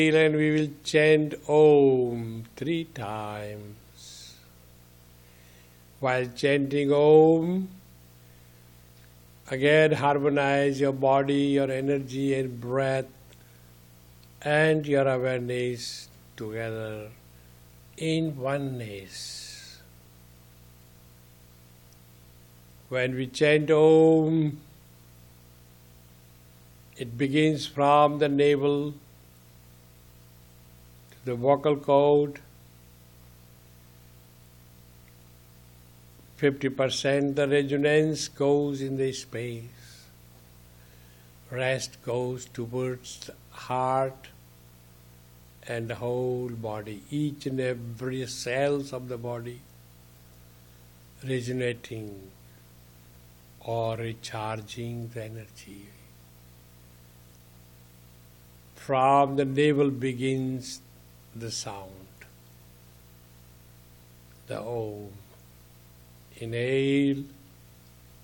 And we will chant Om 3 times. While chanting Om, again harmonize your body, your energy and breath and your awareness together in oneness. When we chant Om, it begins from the navel to the vocal cord. 50% the resonance goes in the space. Rest goes towards the heart and the whole body, each and every cells of the body resonating or recharging the energy. From the navel begins the sound, the Om. Inhale.